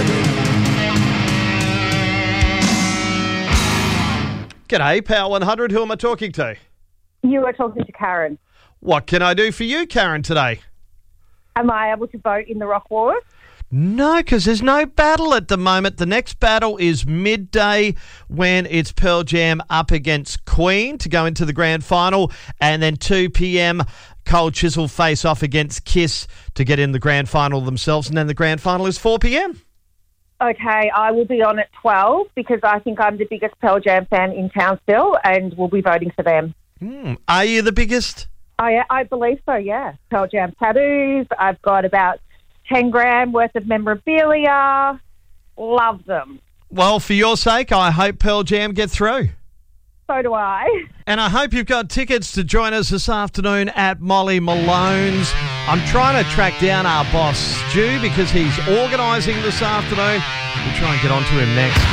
G'day, Power 100. Who am I talking to? You are talking to Karen. What can I do for you, Karen, today? Am I able to vote in the Rock Wars? No, because there's no battle at the moment. The next battle is midday when it's Pearl Jam up against Queen to go into the grand final. And then 2 p.m, Cold Chisel face off against Kiss to get in the grand final themselves. And then the grand final is 4 p.m. Okay, I will be on at 12 because I think I'm the biggest Pearl Jam fan in town still, and we'll be voting for them. Are you the biggest? I believe so, yeah. Pearl Jam tattoos. I've got about 10 grand worth of memorabilia. Love them. Well, for your sake, I hope Pearl Jam get through. So do I. And I hope you've got tickets to join us this afternoon at Molly Malone's. I'm trying to track down our boss, Stu, because he's organising this afternoon. We'll try and get on to him next.